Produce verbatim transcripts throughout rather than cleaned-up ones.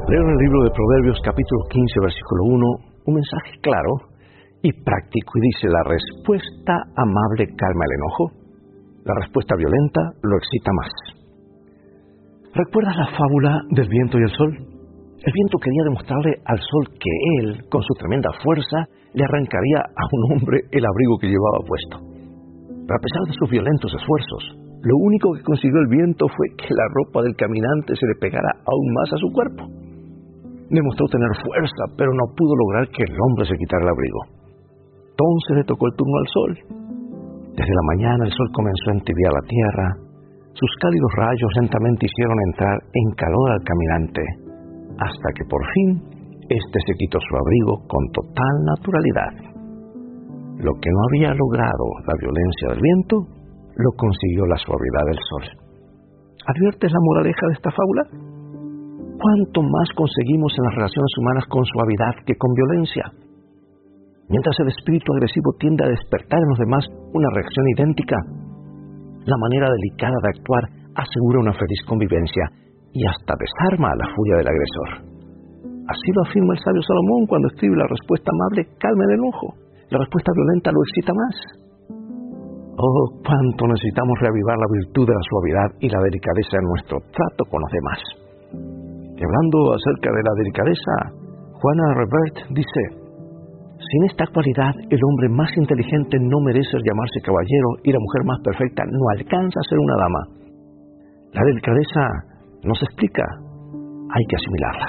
Leo en el libro de Proverbios capítulo quince versículo uno un mensaje claro y práctico y dice: la respuesta amable calma el enojo, la respuesta violenta lo excita más. ¿Recuerdas la fábula del viento y el sol? El viento quería demostrarle al sol que él, con su tremenda fuerza, le arrancaría a un hombre el abrigo que llevaba puesto. Pero a pesar de sus violentos esfuerzos, lo único que consiguió el viento fue que la ropa del caminante se le pegara aún más a su cuerpo. Demostró tener fuerza, pero no pudo lograr que el hombre se quitara el abrigo. Entonces le tocó el turno al sol. Desde la mañana el sol comenzó a entibiar la tierra. Sus cálidos rayos lentamente hicieron entrar en calor al caminante, hasta que por fin éste se quitó su abrigo con total naturalidad. Lo que no había logrado la violencia del viento, lo consiguió la suavidad del sol. ¿Adviertes la moraleja de esta fábula? ¿Cuánto más conseguimos en las relaciones humanas con suavidad que con violencia? Mientras el espíritu agresivo tiende a despertar en los demás una reacción idéntica, la manera delicada de actuar asegura una feliz convivencia y hasta desarma a la furia del agresor. Así lo afirma el sabio Salomón cuando escribe: la respuesta amable calma el enojo, la respuesta violenta lo excita más. Oh, cuánto necesitamos reavivar la virtud de la suavidad y la delicadeza en nuestro trato con los demás. Y hablando acerca de la delicadeza, Juana Revert dice: sin esta cualidad, el hombre más inteligente no merece llamarse caballero y la mujer más perfecta no alcanza a ser una dama. La delicadeza no se explica, hay que asimilarla.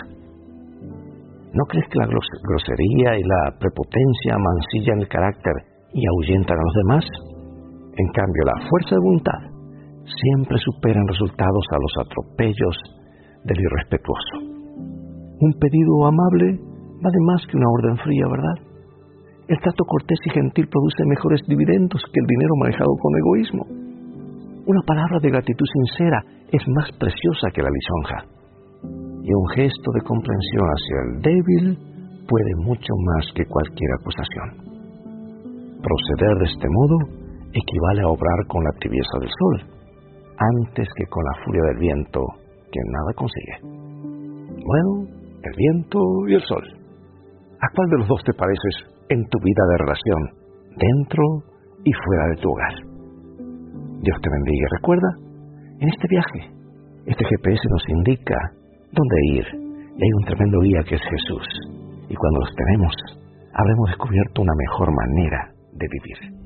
¿No crees que la grosería y la prepotencia mancillan el carácter y ahuyentan a los demás? En cambio, la fuerza de voluntad siempre supera en resultados a los atropellos del irrespetuoso. Un pedido amable vale más que una orden fría, ¿verdad? El trato cortés y gentil produce mejores dividendos que el dinero manejado con egoísmo. Una palabra de gratitud sincera es más preciosa que la lisonja. Y un gesto de comprensión hacia el débil puede mucho más que cualquier acusación. Proceder de este modo equivale a obrar con la tibieza del sol, antes que con la furia del viento, que nada consigue. Bueno, el viento y el sol. ¿A cuál de los dos te pareces en tu vida de relación, dentro y fuera de tu hogar? Dios te bendiga y recuerda, en este viaje, este G P S nos indica dónde ir, y hay un tremendo guía que es Jesús, y cuando los tenemos, habremos descubierto una mejor manera de vivir.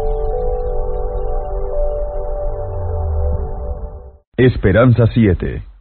Esperanza siete.